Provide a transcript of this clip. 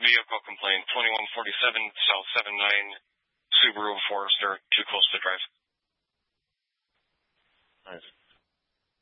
vehicle complaint, 2147 South 79, Subaru Forester, too close to drive. Nice.